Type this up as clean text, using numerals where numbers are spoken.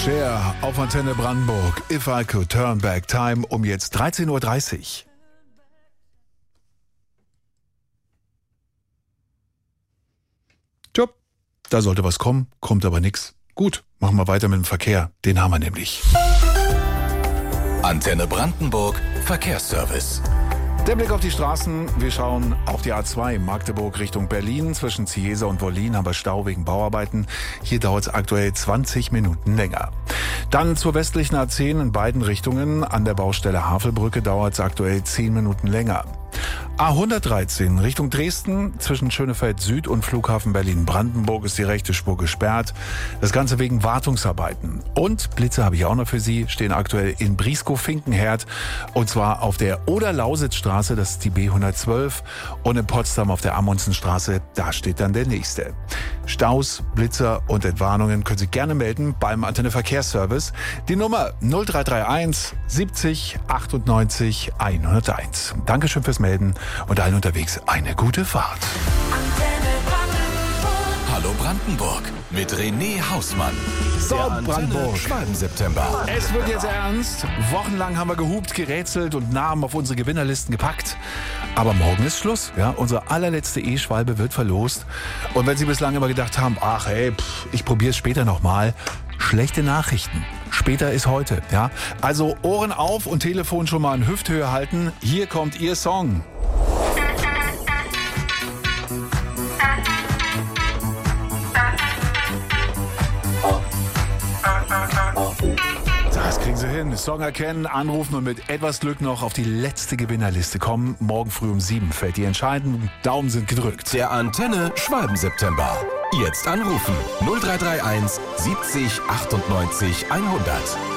Cher auf Antenne Brandenburg. If I Could Turn Back Time um jetzt 13.30 Uhr. Tja, da sollte was kommen, kommt aber nix. Gut, machen wir weiter mit dem Verkehr. Den haben wir nämlich. Antenne Brandenburg Verkehrsservice. Der Blick auf die Straßen. Wir schauen auf die A2 Magdeburg Richtung Berlin. Zwischen Ciesa und Wollin haben wir Stau wegen Bauarbeiten. Hier dauert es aktuell 20 Minuten länger. Dann zur westlichen A10 in beiden Richtungen. An der Baustelle Havelbrücke dauert es aktuell 10 Minuten länger. A113 Richtung Dresden, zwischen Schönefeld Süd und Flughafen Berlin-Brandenburg ist die rechte Spur gesperrt. Das Ganze wegen Wartungsarbeiten. Und Blitze habe ich auch noch für Sie, stehen aktuell in Brieskow-Finkenherd. Und zwar auf der Oder-Lausitz-Straße, das ist die B112. Und in Potsdam auf der Amundsenstraße, da steht dann der nächste. Staus, Blitzer und Entwarnungen können Sie gerne melden beim Antenne Verkehrsservice. Die Nummer 0331 70 98 101. Dankeschön fürs Melden und allen unterwegs eine gute Fahrt. Hallo Brandenburg mit René Hausmann. So, Der Antenne Brandenburg. Schwalben-September. Es wird jetzt ernst. Wochenlang haben wir gehupt, gerätselt und Namen auf unsere Gewinnerlisten gepackt. Aber morgen ist Schluss. Ja? Unsere allerletzte E-Schwalbe wird verlost. Und wenn Sie bislang immer gedacht haben, ach hey, ich probiere es später nochmal. Schlechte Nachrichten. Später ist heute. Ja? Also Ohren auf und Telefon schon mal in Hüfthöhe halten. Hier kommt Ihr Song. Das kriegen Sie hin. Song erkennen, anrufen und mit etwas Glück noch auf die letzte Gewinnerliste kommen. Morgen früh um 7 fällt die entscheidenden. Daumen sind gedrückt. Der Antenne Schwalben-September. Jetzt anrufen 0331 70 98 100.